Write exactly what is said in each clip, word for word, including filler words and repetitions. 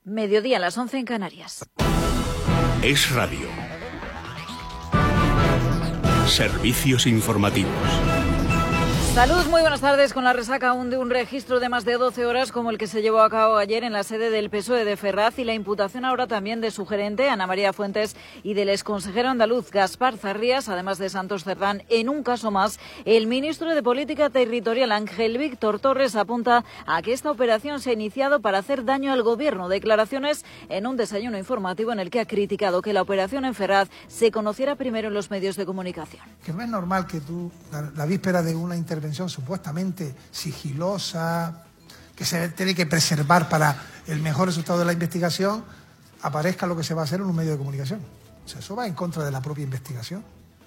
Mediodía a las once en Canarias. Es Radio. Servicios informativos. Salud, muy buenas tardes. Con la resaca aún de un registro de más de doce horas como el que se llevó a cabo ayer en la sede del P S O E de Ferraz y la imputación ahora también de su gerente, Ana María Fuentes, y del exconsejero andaluz Gaspar Zarrías, además de Santos Cerdán. En un caso más, el ministro de Política Territorial, Ángel Víctor Torres, apunta a que esta operación se ha iniciado para hacer daño al gobierno. Declaraciones en un desayuno informativo en el que ha criticado que la operación en Ferraz se conociera primero en los medios de comunicación. Que no es normal que tú, la, la víspera de una intervención supuestamente sigilosa, que se tiene que preservar para el mejor resultado de la investigación, aparezca lo que se va a hacer en un medio de comunicación. O sea, eso va en contra de la propia investigación.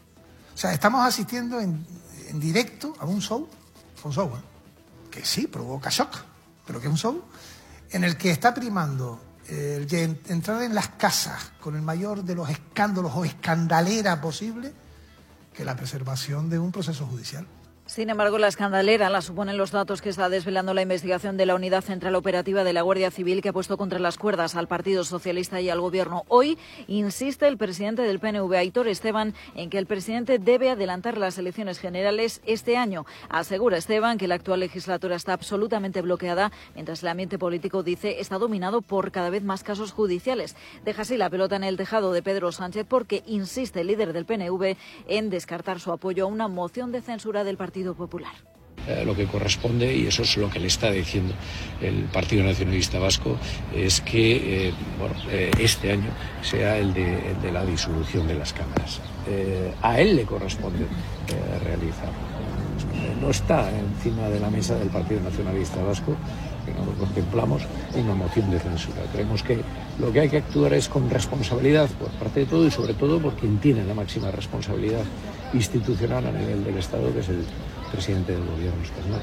O sea, estamos asistiendo en, en directo a un show, un show, ¿eh? que sí, provoca shock, pero que es un show en el que está primando eh, el entrar en las casas con el mayor de los escándalos o escandalera posible que la preservación de un proceso judicial. Sin embargo, la escandalera la suponen los datos que está desvelando la investigación de la Unidad Central Operativa de la Guardia Civil, que ha puesto contra las cuerdas al Partido Socialista y al Gobierno. Hoy insiste el presidente del P N V, Aitor Esteban, en que el presidente debe adelantar las elecciones generales este año. Asegura Esteban que la actual legislatura está absolutamente bloqueada, mientras el ambiente político, dice, está dominado por cada vez más casos judiciales. Deja así la pelota en el tejado de Pedro Sánchez porque insiste el líder del P N V en descartar su apoyo a una moción de censura del Partido Popular. Eh, lo que corresponde, y eso es lo que le está diciendo el Partido Nacionalista Vasco, es que eh, bueno, eh, este año sea el de, el de la disolución de las cámaras. Eh, a él le corresponde eh, realizarlo. Eh, no está encima de la mesa del Partido Nacionalista Vasco, que no lo contemplamos, una moción de censura. Creemos que lo que hay que actuar es con responsabilidad por parte de todo y sobre todo por quien tiene la máxima responsabilidad institucional a nivel del Estado, que es el presidente del Gobierno español.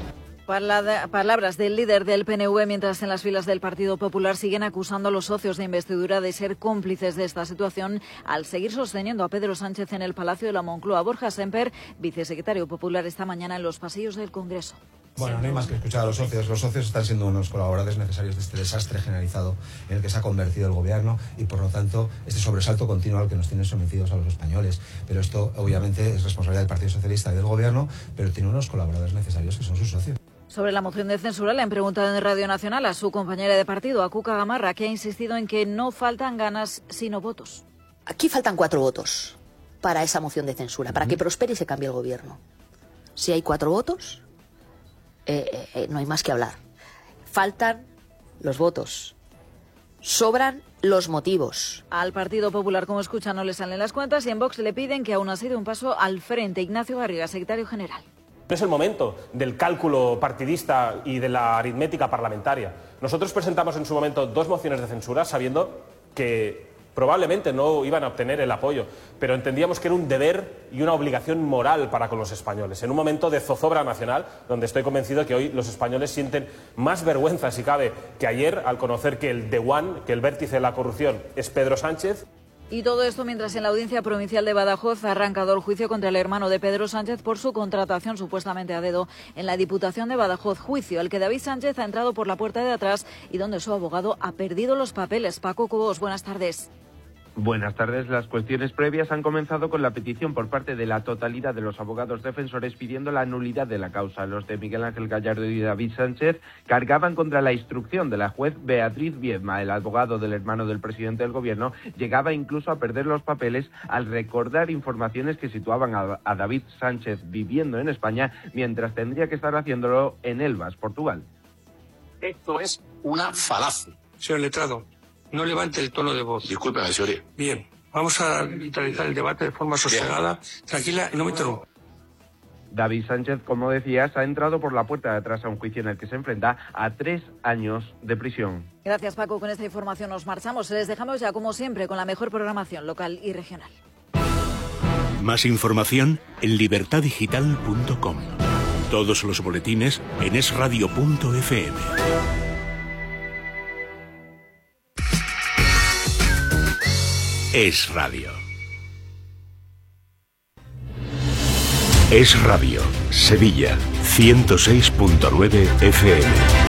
Palabras del líder del P N V, mientras en las filas del Partido Popular siguen acusando a los socios de investidura de ser cómplices de esta situación al seguir sosteniendo a Pedro Sánchez en el Palacio de la Moncloa. Borja Semper, vicesecretario popular, esta mañana en los pasillos del Congreso. Bueno, no hay más que escuchar a los socios. Los socios están siendo unos colaboradores necesarios de este desastre generalizado en el que se ha convertido el gobierno y, por lo tanto, este sobresalto continuo al que nos tienen sometidos a los españoles. Pero esto, obviamente, es responsabilidad del Partido Socialista y del gobierno, pero tiene unos colaboradores necesarios que son sus socios. Sobre la moción de censura le han preguntado en Radio Nacional a su compañera de partido, a Cuca Gamarra, que ha insistido en que no faltan ganas, sino votos. Aquí faltan cuatro votos para esa moción de censura, para que prospere y se cambie el gobierno. Si hay cuatro votos, eh, eh, no hay más que hablar. Faltan los votos. Sobran los motivos. Al Partido Popular, como escuchan, no le salen las cuentas y en Vox le piden que aún ha sido un paso al frente. Ignacio Garriga, secretario general. No es el momento del cálculo partidista y de la aritmética parlamentaria. Nosotros presentamos en su momento dos mociones de censura sabiendo que probablemente no iban a obtener el apoyo, pero entendíamos que era un deber y una obligación moral para con los españoles, en un momento de zozobra nacional, donde estoy convencido que hoy los españoles sienten más vergüenza, si cabe, que ayer, al conocer que el The One, que el vértice de la corrupción es Pedro Sánchez. Y todo esto mientras en la Audiencia Provincial de Badajoz ha arrancado el juicio contra el hermano de Pedro Sánchez por su contratación supuestamente a dedo en la Diputación de Badajoz. Juicio al que David Sánchez ha entrado por la puerta de atrás y donde su abogado ha perdido los papeles. Paco Cobos, buenas tardes. Buenas tardes. Las cuestiones previas han comenzado con la petición por parte de la totalidad de los abogados defensores pidiendo la nulidad de la causa. Los de Miguel Ángel Gallardo y David Sánchez cargaban contra la instrucción de la juez Beatriz Viedma. El abogado del hermano del presidente del gobierno llegaba incluso a perder los papeles al recordar informaciones que situaban a, a David Sánchez viviendo en España mientras tendría que estar haciéndolo en Elvas, Portugal. Esto es una falacia. Señor letrado, no levante el tono de voz. Discúlpeme, señoría. Bien, vamos a vitalizar el debate de forma sosegada, Bien. tranquila y no me interrumpa. David Sánchez, como decías, ha entrado por la puerta de atrás a un juicio en el que se enfrenta a tres años de prisión. Gracias, Paco. Con esta información nos marchamos. Les dejamos ya, como siempre, con la mejor programación local y regional. Más información en libertad digital punto com. Todos los boletines en es radio punto efe eme. Es Radio. Es Radio, Sevilla, ciento seis punto nueve efe eme.